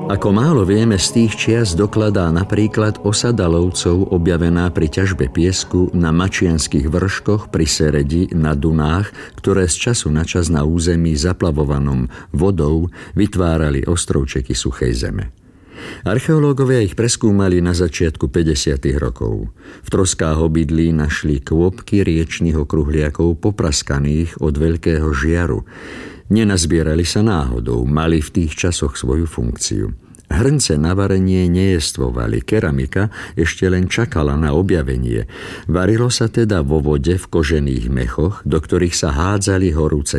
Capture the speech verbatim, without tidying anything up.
Ako málo vieme, z tých čias dokladá napríklad osada lovcov objavená pri ťažbe piesku na mačianskych vrškoch pri Seredi na Dunách, ktoré z času na čas na území zaplavovanom vodou vytvárali ostrovčeky suchej zeme. Archeológovia ich preskúmali na začiatku päťdesiatych rokov. V troskách obydlí našli kôpky riečnych okruhliakov popraskaných od veľkého žiaru. Nenazbierali sa náhodou, mali v tých časoch svoju funkciu. Hrnce na varenie nejestvovali, keramika ešte len čakala na objavenie. Varilo sa teda vo vode v kožených mechoch, do ktorých sa hádzali horúce